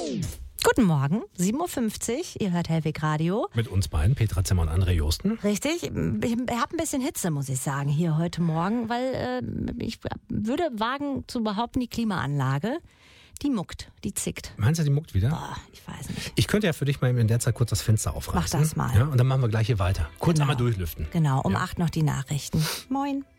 Guten Morgen, 7.50 Uhr, ihr hört Hellweg Radio. Mit uns beiden, Petra Zimmer und André Josten. Richtig, ich habe ein bisschen Hitze, muss ich sagen, hier heute Morgen, weil ich würde wagen zu behaupten, die Klimaanlage, die muckt, die zickt. Meinst du, die muckt wieder? Boah, ich weiß nicht. Ich könnte ja für dich mal in der Zeit kurz das Fenster aufreißen. Mach das mal. Ja, und dann machen wir gleich hier weiter. Kurz einmal durchlüften. Genau, um 8 noch die Nachrichten. Moin.